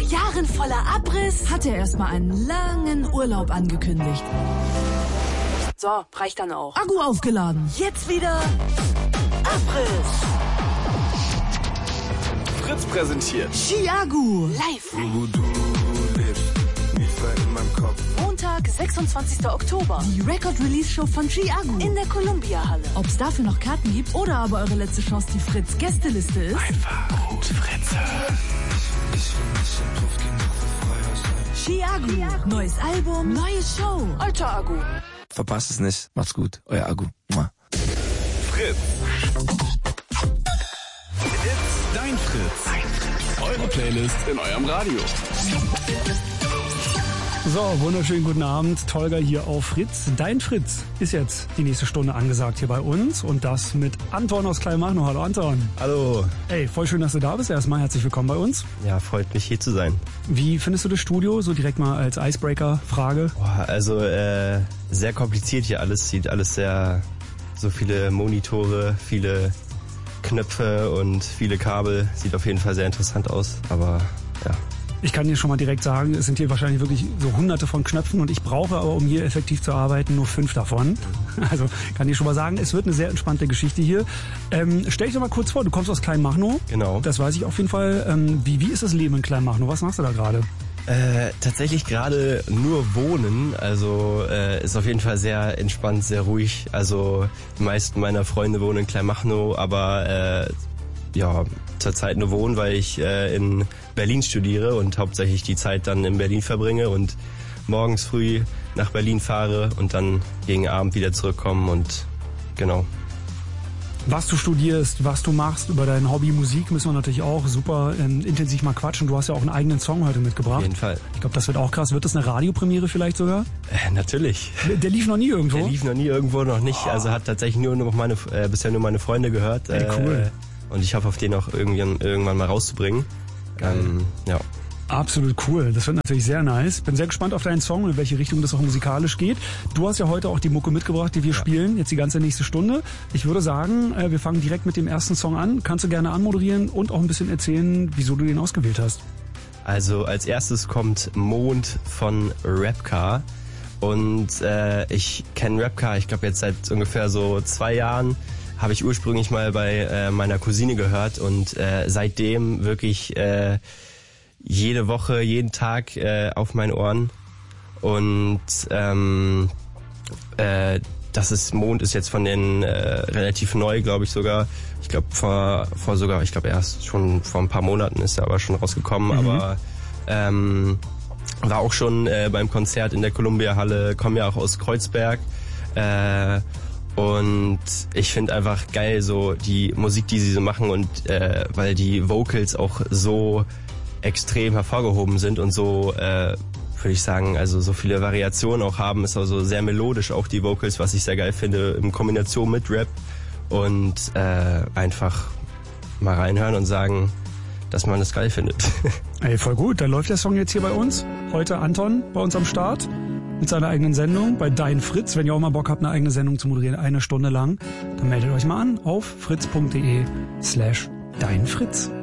Jahren voller Abriss hat er erstmal einen langen Urlaub angekündigt. So, reicht dann auch. Akku aufgeladen. Jetzt wieder Abriss. Fritz präsentiert Chiago live. Montag, 26. Oktober. Die Record-Release-Show von Chiago in der Columbia-Halle. Ob es dafür noch Karten gibt oder aber eure letzte Chance die Fritz-Gästeliste ist. einfach gut Fritze. Chiago. Neues Album, neue Show. Alter Agu. Verpasst es nicht. Macht's gut. Euer Agu. Fritz. It's dein Fritz. Eure Playlist in eurem Radio. So, wunderschönen guten Abend. Tolga hier auf Fritz. Dein Fritz ist jetzt die nächste Stunde angesagt hier bei uns und das mit Anton aus Kleinmachnow. Hallo Anton. Hallo. Ey, voll schön, dass du da bist. Erstmal herzlich willkommen bei uns. Ja, freut mich hier zu sein. Wie findest du das Studio? So direkt mal als Icebreaker-Frage. Also sehr kompliziert hier alles. Sieht alles sehr, so viele Monitore, viele Knöpfe und viele Kabel. Sieht auf jeden Fall sehr interessant aus, aber ja. Ich kann dir schon mal direkt sagen, es sind hier wahrscheinlich wirklich so hunderte von Knöpfen und ich brauche aber, um hier effektiv zu arbeiten, nur 5 davon. Also kann ich schon mal sagen, es wird eine sehr entspannte Geschichte hier. Stell dich doch mal kurz vor, du kommst aus Kleinmachnow. Genau. Das weiß ich auf jeden Fall. Wie ist das Leben in Kleinmachnow? Was machst du da gerade? Tatsächlich gerade nur wohnen, also ist auf jeden Fall sehr entspannt, sehr ruhig. Also die meisten meiner Freunde wohnen in Kleinmachnow, aber ja, zurzeit nur wohnen, weil ich in Berlin studiere und hauptsächlich die Zeit dann in Berlin verbringe und morgens früh nach Berlin fahre und dann gegen Abend wieder zurückkomme und genau. Was du studierst, was du machst, über dein Hobby Musik müssen wir natürlich auch super intensiv mal quatschen. Du hast ja auch einen eigenen Song heute mitgebracht. Auf jeden Fall. Ich glaube, das wird auch krass. Wird das eine Radiopremiere vielleicht sogar? Natürlich. Der lief noch nie irgendwo? Der lief noch nie irgendwo, noch nicht. Oh. Also hat tatsächlich bisher nur meine Freunde gehört. Ey, cool. Und ich hoffe, auf den auch irgendwann mal rauszubringen. Ja. Absolut cool. Das wird natürlich sehr nice. Bin sehr gespannt auf deinen Song und in welche Richtung das auch musikalisch geht. Du hast ja heute auch die Mucke mitgebracht, die wir spielen, jetzt die ganze nächste Stunde. Ich würde sagen, wir fangen direkt mit dem ersten Song an. Kannst du gerne anmoderieren und auch ein bisschen erzählen, wieso du den ausgewählt hast? Also als erstes kommt Mond von Rapcar. Und ich kenne Rapcar, ich glaube jetzt seit ungefähr so 2 Jahren. Habe ich ursprünglich mal bei meiner Cousine gehört und seitdem wirklich jede Woche, jeden Tag auf meinen Ohren. Und Mond ist jetzt von denen relativ neu, glaube ich sogar. Ich glaube erst schon vor ein paar Monaten ist er aber schon rausgekommen, aber war auch schon beim Konzert in der Columbia-Halle, komme ja auch aus Kreuzberg. Und ich finde einfach geil, so die Musik, die sie so machen und weil die Vocals auch so extrem hervorgehoben sind und so, würde ich sagen, also so viele Variationen auch haben, ist also sehr melodisch auch die Vocals, was ich sehr geil finde, in Kombination mit Rap und einfach mal reinhören und sagen, dass man das geil findet. Ey, voll gut, dann läuft der Song jetzt hier bei uns. Heute Anton bei uns am Start. Mit seiner eigenen Sendung bei Dein Fritz. Wenn ihr auch mal Bock habt, eine eigene Sendung zu moderieren, 1 Stunde lang, dann meldet euch mal an auf fritz.de/deinfritz.